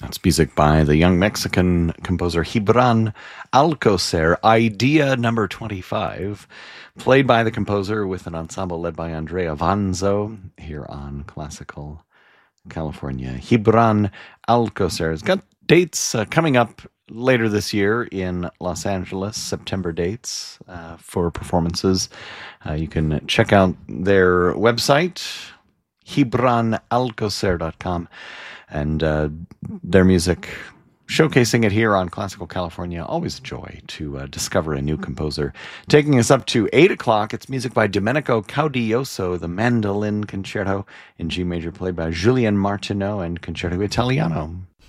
That's music by the young Mexican composer Gibran Alcocer, Idea number 25, played by the composer with an ensemble led by Andrea Vanzo here on Classical California. Gibran Alcocer has got dates coming up later this year in Los Angeles, September dates for performances. You can check out their website, GibranAlcocer.com, and their music, showcasing it here on Classical California. Always a joy to discover a new composer. Taking us up to 8 o'clock, it's music by Domenico Caudioso, the Mandolin Concerto in G major, played by Julien Martineau, and Concerto Italiano.